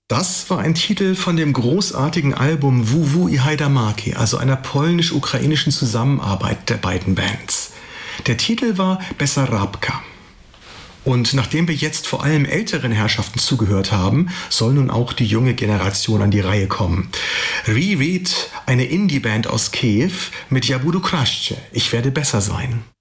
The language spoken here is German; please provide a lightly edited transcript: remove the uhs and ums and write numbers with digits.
Das war ein Titel von dem großartigen Album WuWu i Hajdamaki, also einer polnisch-ukrainischen Zusammenarbeit der beiden Bands. Der Titel war Bessarabka. Und nachdem wir jetzt vor allem älteren Herrschaften zugehört haben, soll nun auch die junge Generation an die Reihe kommen. Ririt, eine Indie-Band aus Kiew mit Jabudu Krasce, Ich werde besser sein.